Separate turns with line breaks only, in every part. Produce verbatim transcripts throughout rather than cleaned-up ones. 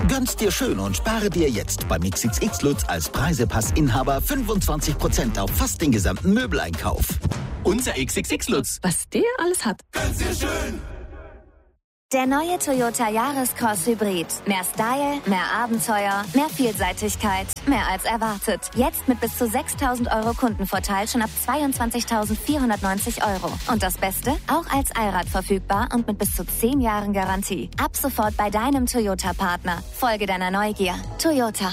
Gönn's dir schön und spare dir jetzt beim X X X Lutz als Preisepassinhaber fünfundzwanzig Prozent auf fast den gesamten Möbeleinkauf. Unser X X X Lutz.
Was der alles hat.
Gönn's dir schön.
Der neue Toyota Yaris-Cross Hybrid. Mehr Style, mehr Abenteuer, mehr Vielseitigkeit, mehr als erwartet. Jetzt mit bis zu sechstausend Euro Kundenvorteil schon ab zweiundzwanzigtausendvierhundertneunzig Euro. Und das Beste? Auch als Allrad verfügbar und mit bis zu zehn Jahren Garantie. Ab sofort bei deinem Toyota-Partner. Folge deiner Neugier. Toyota.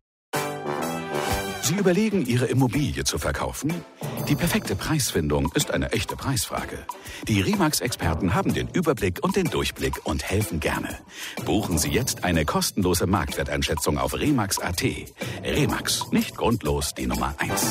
Sie überlegen, Ihre Immobilie zu verkaufen? Die perfekte Preisfindung ist eine echte Preisfrage. Die Remax-Experten haben den Überblick und den Durchblick und helfen gerne. Buchen Sie jetzt eine kostenlose Marktwerteinschätzung auf remax punkt a t. Remax, nicht grundlos die Nummer eins.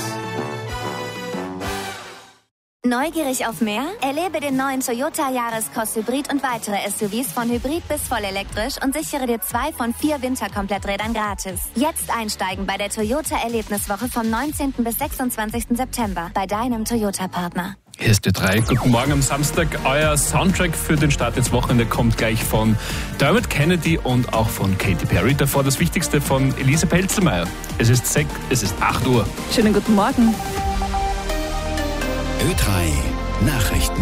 Neugierig auf mehr? Erlebe den neuen Toyota Yaris-Cross Hybrid und weitere S U Vs von Hybrid bis vollelektrisch und sichere dir zwei von vier Winterkompletträdern gratis. Jetzt einsteigen bei der Toyota Erlebniswoche vom neunzehnten bis sechsundzwanzigsten September bei deinem Toyota-Partner.
Hier ist Ö drei. Guten Morgen am Samstag. Euer Soundtrack für den Start ins Wochenende kommt gleich von Dermot Kennedy und auch von Katy Perry. Davor das Wichtigste von Elise Pelzelmeier. Es ist sech, es ist acht Uhr.
Schönen guten Morgen.
Ö drei Nachrichten.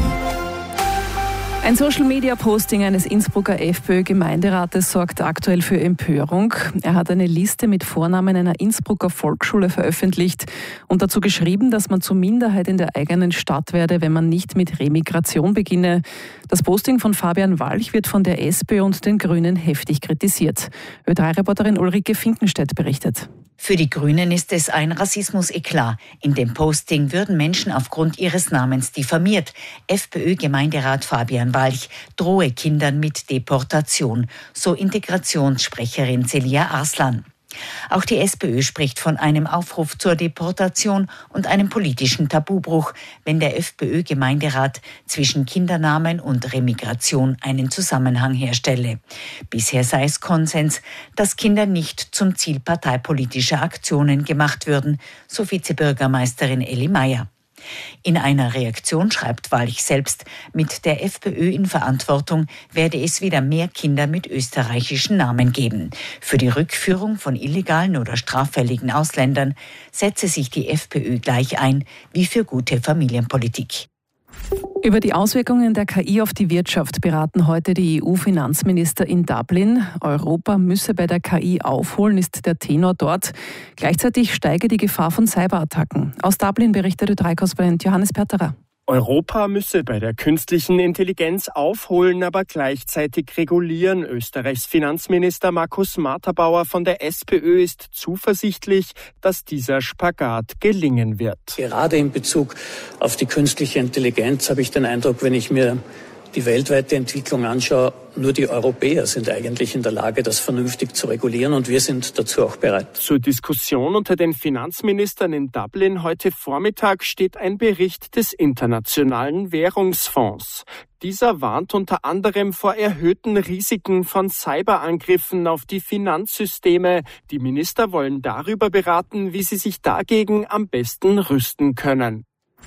Ein Social-Media-Posting eines Innsbrucker FPÖ-Gemeinderates sorgt aktuell für Empörung. Er hat eine Liste mit Vornamen einer Innsbrucker Volksschule veröffentlicht und dazu geschrieben, dass man zur Minderheit in der eigenen Stadt werde, wenn man nicht mit Remigration beginne. Das Posting von Fabian Walch wird von der SPÖ und den Grünen heftig kritisiert. Ö drei Reporterin Ulrike Finkenstedt berichtet.
Für die Grünen ist es ein Rassismus-Eklat. In dem Posting würden Menschen aufgrund ihres Namens diffamiert. FPÖ-Gemeinderat Fabian Walch drohe Kindern mit Deportation, so Integrationssprecherin Celia Arslan. Auch die SPÖ spricht von einem Aufruf zur Deportation und einem politischen Tabubruch, wenn der FPÖ-Gemeinderat zwischen Kindernamen und Remigration einen Zusammenhang herstelle. Bisher sei es Konsens, dass Kinder nicht zum Ziel parteipolitischer Aktionen gemacht würden, so Vizebürgermeisterin Elli Meyer. In einer Reaktion schreibt Walch selbst, mit der FPÖ in Verantwortung werde es wieder mehr Kinder mit österreichischen Namen geben. Für die Rückführung von illegalen oder straffälligen Ausländern setze sich die FPÖ gleich ein wie für gute Familienpolitik.
Über die Auswirkungen der K I auf die Wirtschaft beraten heute die E U-Finanzminister in Dublin. Europa müsse bei der K I aufholen, ist der Tenor dort. Gleichzeitig steige die Gefahr von Cyberattacken. Aus Dublin berichtet Ö drei-Korrespondent Johannes Perterer.
Europa müsse bei der künstlichen Intelligenz aufholen, aber gleichzeitig regulieren. Österreichs Finanzminister Markus Marterbauer von der SPÖ ist zuversichtlich, dass dieser Spagat gelingen wird.
Gerade in Bezug auf die künstliche Intelligenz habe ich den Eindruck, wenn ich mir die weltweite Entwicklung anschaue, nur die Europäer sind eigentlich in der Lage, das vernünftig zu regulieren, und wir sind dazu auch bereit.
Zur Diskussion unter den Finanzministern in Dublin heute Vormittag steht ein Bericht des Internationalen Währungsfonds. Dieser warnt unter anderem vor erhöhten Risiken von Cyberangriffen auf die Finanzsysteme. Die Minister wollen darüber beraten, wie sie sich dagegen am besten rüsten können.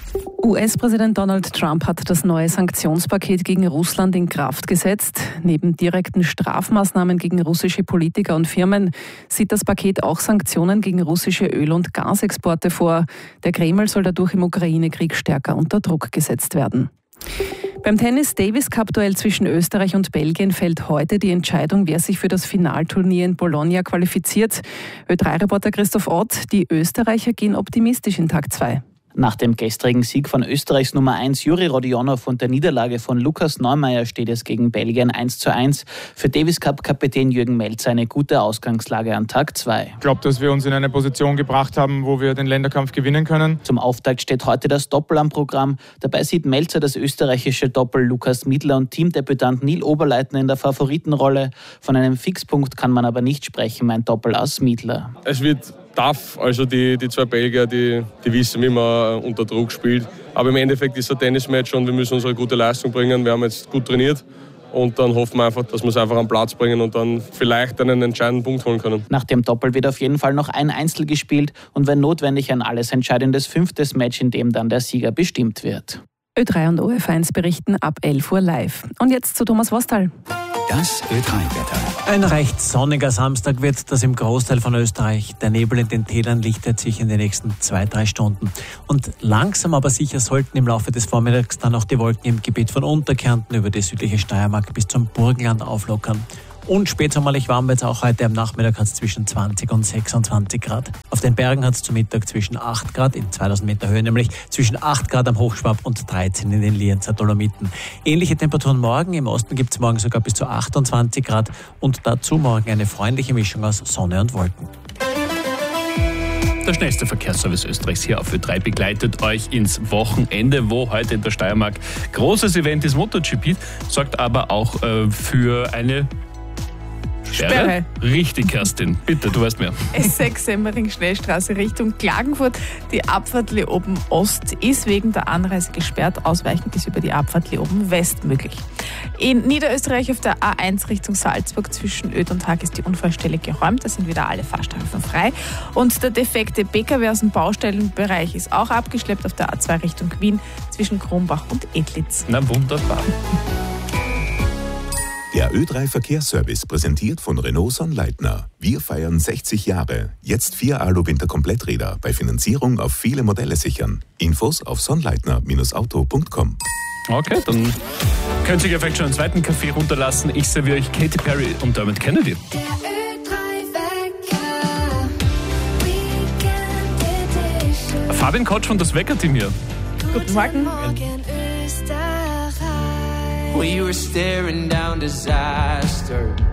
U S-Präsident Donald Trump hat das neue Sanktionspaket gegen Russland in Kraft gesetzt. Neben direkten Strafmaßnahmen gegen russische Politiker und Firmen sieht das Paket auch Sanktionen gegen russische Öl- und Gasexporte vor. Der Kreml soll dadurch im Ukraine-Krieg stärker unter Druck gesetzt werden. Beim Tennis-Davis-Cup-Duell zwischen Österreich und Belgien fällt heute die Entscheidung, wer sich für das Finalturnier in Bologna qualifiziert. Ö drei Reporter Christoph Ott, die Österreicher gehen optimistisch in Tag zwei.
Nach dem gestrigen Sieg von Österreichs Nummer eins Juri Rodionov und der Niederlage von Lukas Neumeier steht es gegen Belgien eins zu eins. Für Davis Cup-Kapitän Jürgen Melzer eine gute Ausgangslage an Tag zwei.
Ich glaube, dass wir uns in eine Position gebracht haben, wo wir den Länderkampf gewinnen können.
Zum Auftakt steht heute das Doppel am Programm. Dabei sieht Melzer das österreichische Doppel Lukas Miedler und Teamdebütant Neil Oberleitner in der Favoritenrolle. Von einem Fixpunkt kann man aber nicht sprechen, mein Doppel aus Miedler.
Es wird tough, also die, die zwei Belgier, die, die wissen, wie man unter Druck spielt. Aber im Endeffekt ist es ein Tennismatch und wir müssen unsere gute Leistung bringen. Wir haben jetzt gut trainiert und dann hoffen wir einfach, dass wir es einfach am Platz bringen und dann vielleicht einen entscheidenden Punkt holen können.
Nach dem Doppel wird auf jeden Fall noch ein Einzel gespielt und wenn notwendig ein alles entscheidendes fünftes Match, in dem dann der Sieger bestimmt wird.
Ö drei und O F eins berichten ab elf Uhr live. Und jetzt zu Thomas Wostal.
Das Ö drei Wetter.
Ein recht sonniger Samstag wird das im Großteil von Österreich. Der Nebel in den Tälern lichtet sich in den nächsten zwei, drei Stunden. Und langsam aber sicher sollten im Laufe des Vormittags dann auch die Wolken im Gebiet von Unterkärnten über die südliche Steiermark bis zum Burgenland auflockern. Und spätsommerlich warm wird es auch heute. Am Nachmittag hat es zwischen zwanzig und sechsundzwanzig Grad. Auf den Bergen hat es zu Mittag zwischen acht Grad in zweitausend Meter Höhe, nämlich zwischen acht Grad am Hochschwab und dreizehn in den Lienzer Dolomiten. Ähnliche Temperaturen morgen. Im Osten gibt es morgen sogar bis zu achtundzwanzig Grad und dazu morgen eine freundliche Mischung aus Sonne und Wolken.
Der schnellste Verkehrsservice Österreichs hier auf Ö drei begleitet euch ins Wochenende, wo heute in der Steiermark großes Event ist, MotoGP, sorgt aber auch äh, für eine Sperre?
Sperre.
Richtig, Kerstin. Bitte, du weißt mehr.
S sechs Semmering Schnellstraße Richtung Klagenfurt. Die Abfahrt Leoben Ost ist wegen der Anreise gesperrt. Ausweichen ist über die Abfahrt Leoben West möglich. In Niederösterreich auf der A eins Richtung Salzburg zwischen Öd und Haag ist die Unfallstelle geräumt. Da sind wieder alle Fahrstreifen frei. Und der defekte B K W aus dem Baustellenbereich ist auch abgeschleppt auf der A zwei Richtung Wien zwischen Kronbach und Edlitz.
Na wunderbar.
Der Ö drei Verkehrsservice präsentiert von Renault Sonnleitner. Wir feiern sechzig Jahre. Jetzt vier Alu-Winter-Kompletträder bei Finanzierung auf viele Modelle sichern. Infos auf sonnleitner Bindestrich auto Punkt com.
Okay, dann könnt ihr vielleicht schon einen zweiten Kaffee runterlassen. Ich serviere euch Katy Perry und Dermot Kennedy. Fabian Kotsch von das Wecker-Team hier.
Guten Morgen.
We were staring down disaster.